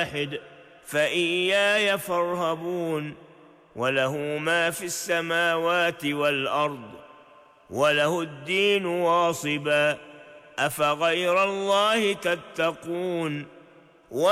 واحد فإياي فارهبون. وله ما في السماوات والأرض وله الدين واصبا أفغير الله تتقون.